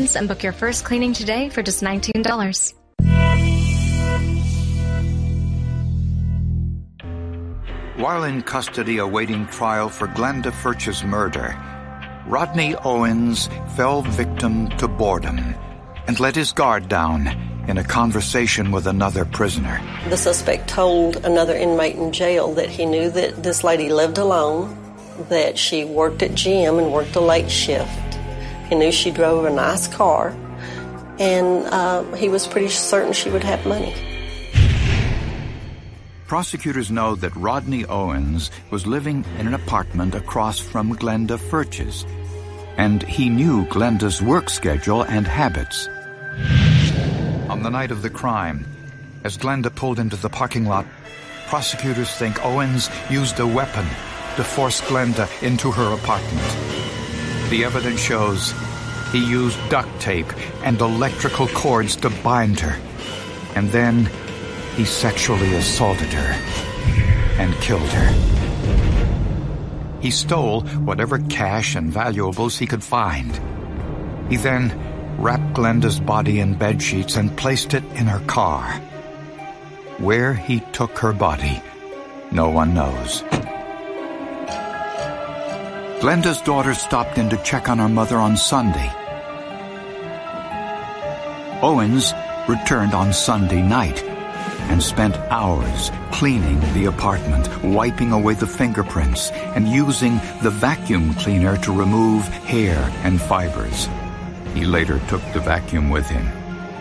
Owens and book your first cleaning today for just $19. While in custody awaiting trial for Glenda Furch's murder, Rodney Owens fell victim to boredom and let his guard down in a conversation with another prisoner. The suspect told another inmate in jail that he knew that this lady lived alone, that she worked at gym and worked a late shift. He knew she drove a nice car, and he was pretty certain she would have money. Prosecutors know that Rodney Owens was living in an apartment across from Glenda Furch's, and he knew Glenda's work schedule and habits. On the night of the crime, as Glenda pulled into the parking lot, prosecutors think Owens used a weapon to force Glenda into her apartment. The evidence shows he used duct tape and electrical cords to bind her, and then he sexually assaulted her and killed her. He stole whatever cash and valuables he could find. He then wrapped Glenda's body in bedsheets and placed it in her car. Where he took her body, no one knows. Glenda's daughter stopped in to check on her mother on Sunday. Owens returned on Sunday night and spent hours cleaning the apartment, wiping away the fingerprints, and using the vacuum cleaner to remove hair and fibers. He later took the vacuum with him.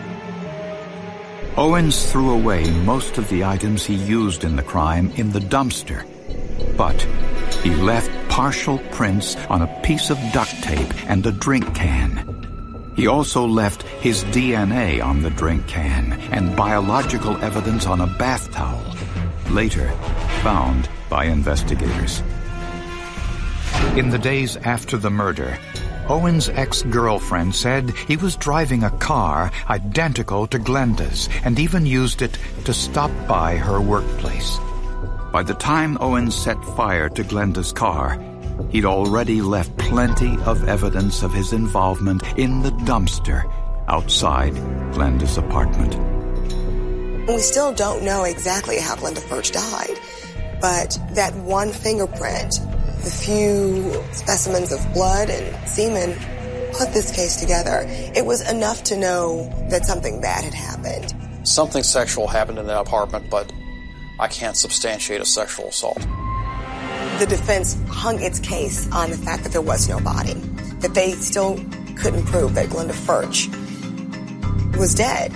Owens threw away most of the items he used in the crime in the dumpster, but he left partial prints on a piece of duct tape and a drink can. He also left his DNA on the drink can and biological evidence on a bath towel, later found by investigators. In the days after the murder, Owens' ex-girlfriend said he was driving a car identical to Glenda's and even used it to stop by her workplace. By the time Owens set fire to Glenda's car, he'd already left plenty of evidence of his involvement in the dumpster outside Glenda's apartment. We still don't know exactly how Glenda Furch died, but that one fingerprint, the few specimens of blood and semen put this case together. It was enough to know that something bad had happened. Something sexual happened in that apartment, but I can't substantiate a sexual assault. The defense hung its case on the fact that there was no body, that they still couldn't prove that Glenda Furch was dead.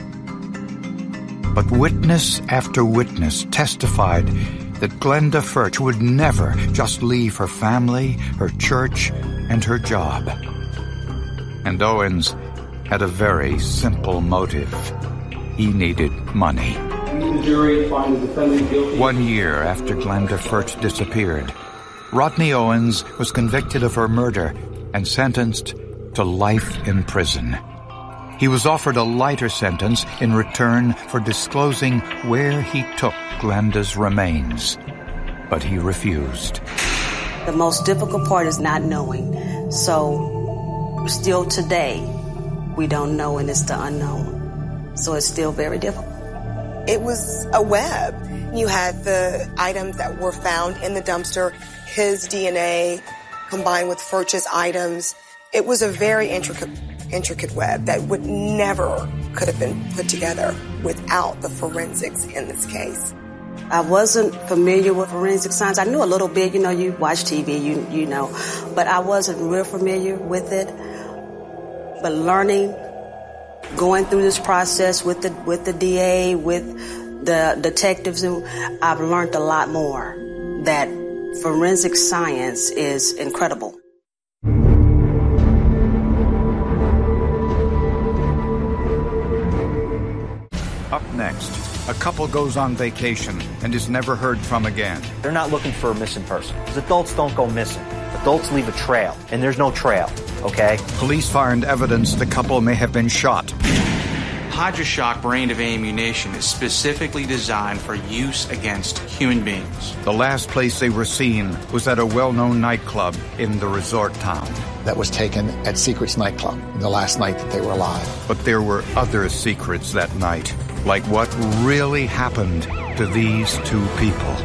But witness after witness testified that Glenda Furch would never just leave her family, her church, and her job. And Owens had a very simple motive. He needed money. The jury find the defendant guilty. 1 year after Glenda Furch disappeared, Rodney Owens was convicted of her murder and sentenced to life in prison. He was offered a lighter sentence in return for disclosing where he took Glenda's remains, but he refused. The most difficult part is not knowing. So still today, we don't know, and it's the unknown. So it's still very difficult. It was a web. You had the items that were found in the dumpster, his DNA combined with Furch's items. It was a very intricate web that would never could have been put together without the forensics in this case. I wasn't familiar with forensic science. I knew a little bit, you watch TV, you know, but I wasn't real familiar with it. But learning, going through this process with the DA, with the detectives, I've learned a lot more. That forensic science is incredible. Up next, a couple goes on vacation and is never heard from again. They're not looking for a missing person, because adults don't go missing. Adults leave a trail, and there's no trail, okay? Police find evidence the couple may have been shot. HydroShock brand of ammunition is specifically designed for use against human beings. The last place they were seen was at a well-known nightclub in the resort town. That was taken at Secrets nightclub, the last night that they were alive. But there were other secrets that night, like what really happened to these two people.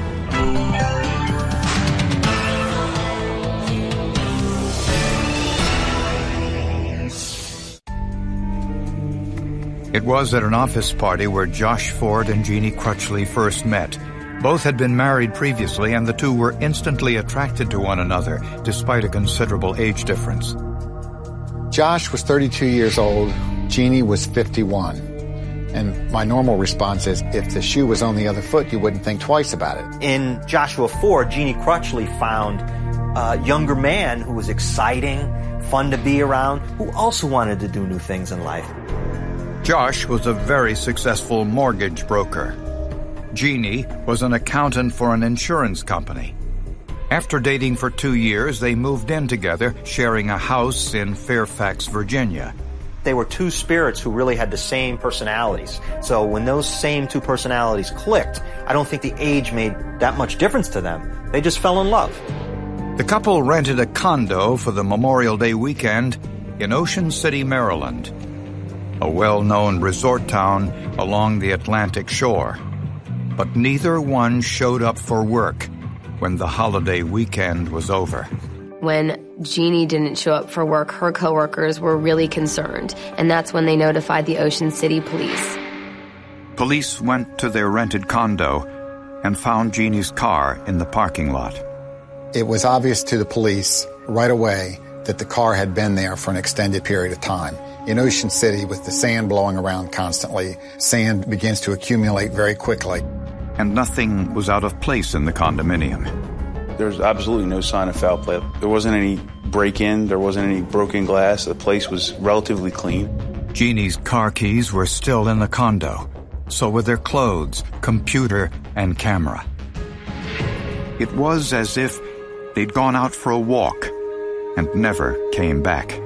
It was at an office party where Josh Ford and Jeannie Crutchley first met. Both had been married previously, and the two were instantly attracted to one another, despite a considerable age difference. Josh was 32 years old. Jeannie was 51. And my normal response is, if the shoe was on the other foot, you wouldn't think twice about it. In Joshua Ford, Jeannie Crutchley found a younger man who was exciting, fun to be around, who also wanted to do new things in life. Josh was a very successful mortgage broker. Jeannie was an accountant for an insurance company. After dating for 2 years, they moved in together, sharing a house in Fairfax, Virginia. They were two spirits who really had the same personalities. So when those same two personalities clicked, I don't think the age made that much difference to them. They just fell in love. The couple rented a condo for the Memorial Day weekend in Ocean City, Maryland, a well-known resort town along the Atlantic shore. But neither one showed up for work when the holiday weekend was over. When Jeannie didn't show up for work, her coworkers were really concerned, and that's when they notified the Ocean City police. Police went to their rented condo and found Jeannie's car in the parking lot. It was obvious to the police right away that the car had been there for an extended period of time. In Ocean City, with the sand blowing around constantly, sand begins to accumulate very quickly. And nothing was out of place in the condominium. There's absolutely no sign of foul play. There wasn't any break-in, there wasn't any broken glass. The place was relatively clean. Jeannie's car keys were still in the condo. So were their clothes, computer, and camera. It was as if they'd gone out for a walk and never came back.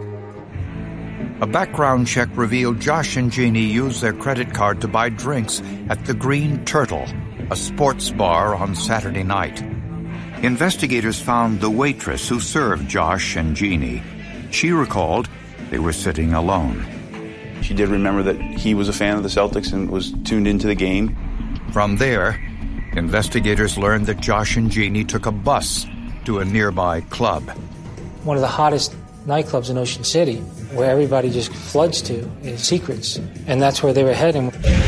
A background check revealed Josh and Jeannie used their credit card to buy drinks at the Green Turtle, a sports bar, on Saturday night. Investigators found the waitress who served Josh and Jeannie. She recalled they were sitting alone. She did remember that he was a fan of the Celtics and was tuned into the game. From there, investigators learned that Josh and Jeannie took a bus to a nearby club. One of the hottest nightclubs in Ocean City, where everybody just floods to, is Secrets. And that's where they were heading.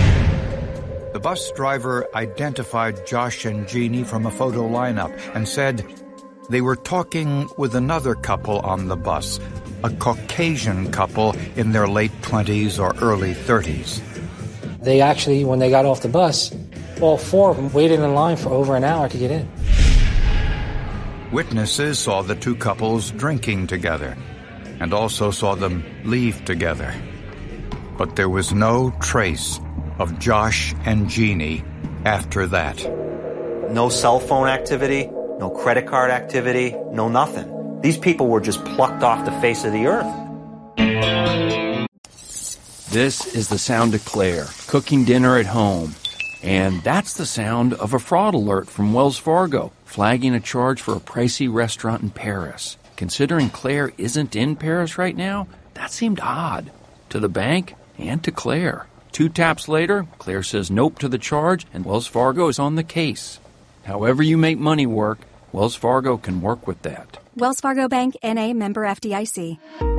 The bus driver identified Josh and Jeannie from a photo lineup and said they were talking with another couple on the bus, a Caucasian couple in their late 20s or early 30s. They actually, when they got off the bus, all four of them waited in line for over an hour to get in. Witnesses saw the two couples drinking together and also saw them leave together. But there was no trace of Josh and Jeannie after that. No cell phone activity, no credit card activity, no nothing. These people were just plucked off the face of the earth. This is the sound of Claire, cooking dinner at home. And that's the sound of a fraud alert from Wells Fargo, flagging a charge for a pricey restaurant in Paris. Considering Claire isn't in Paris right now, that seemed odd. To the bank and to Claire. 2 taps later, Claire says nope to the charge, and Wells Fargo is on the case. However you make money work, Wells Fargo can work with that. Wells Fargo Bank, N.A., member FDIC.